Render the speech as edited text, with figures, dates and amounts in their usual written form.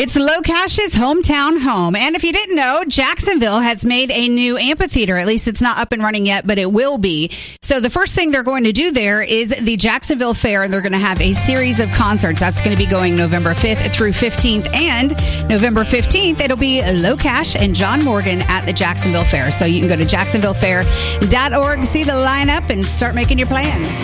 It's LoCash's hometown home. And if you didn't know, Jacksonville has made a new amphitheater. At least it's not up and running yet, but it will be. So the first thing they're going to do there is the Jacksonville Fair, and they're going to have a series of concerts. That's going to be going November 5th through 15th. And November 15th, it'll be LoCash and John Morgan at the Jacksonville Fair. So you can go to jacksonvillefair.org, see the lineup, and start making your plans.